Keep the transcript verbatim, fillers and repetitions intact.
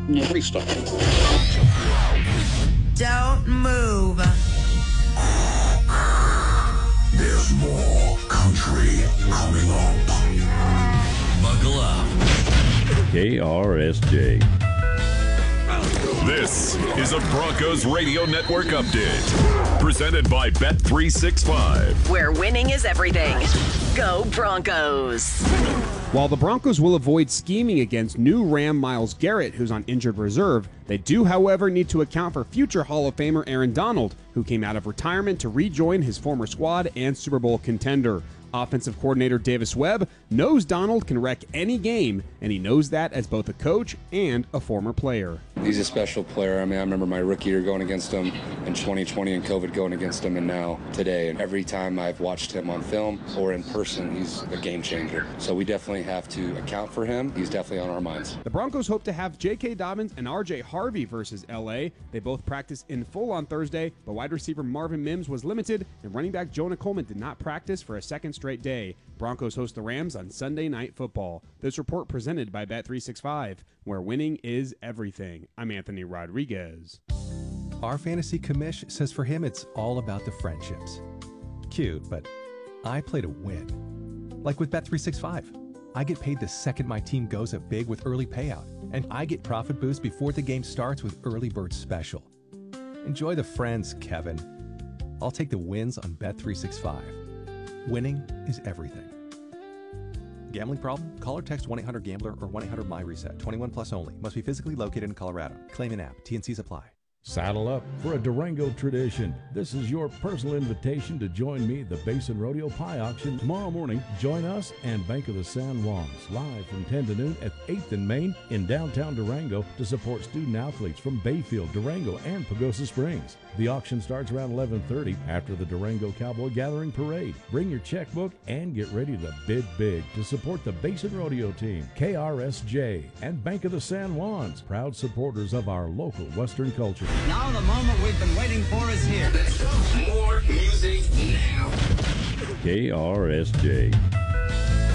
Restart. Don't move. There's more country coming up. Buckle up. K R S J. This is a Broncos Radio Network update, presented by Bet three sixty-five, where winning is everything. Go Broncos! While the Broncos will avoid scheming against new Ram Myles Garrett, who's on injured reserve, they do, however, need to account for future Hall of Famer Aaron Donald, who came out of retirement to rejoin his former squad and Super Bowl contender. Offensive coordinator Davis Webb knows Donald can wreck any game, and he knows that as both a coach and a former player. He's a special player. I mean, I remember my rookie year going against him in twenty twenty and COVID going against him, and now today. And every time I've watched him on film or in person, he's a game changer. So we definitely have to account for him. He's definitely on our minds. The Broncos hope to have J K. Dobbins and R J. Harvey versus L A. They both practiced in full on Thursday, but wide receiver Marvin Mims was limited, and running back Jonah Coleman did not practice for a second straight day. Broncos host the Rams on Sunday Night Football. This report presented by Bet three sixty-five, where winning is everything. I'm Anthony Rodriguez. Our fantasy commish says for him it's all about the friendships. Cute, but I play to win. Like with Bet three sixty-five. I get paid the second my team goes up big with early payout, and I get profit boost before the game starts with Early Bird Special. Enjoy the friends, Kevin. I'll take the wins on Bet three sixty-five. Winning is everything. Gambling problem? Call or text one eight hundred gambler or one eight hundred my reset. twenty-one plus only. Must be physically located in Colorado. Claim an app. T N Cs apply. Saddle up for a Durango tradition. This is your personal invitation to join me at the Basin Rodeo Pie Auction tomorrow morning. Join us and Bank of the San Juans live from ten to noon at eighth and Main in downtown Durango to support student athletes from Bayfield, Durango, and Pagosa Springs. The auction starts around eleven thirty after the Durango Cowboy Gathering Parade. Bring your checkbook and get ready to bid big to support the Basin Rodeo team, K R S J, and Bank of the San Juans, proud supporters of our local Western culture. Now the moment we've been waiting for is here. More music now. K R S J.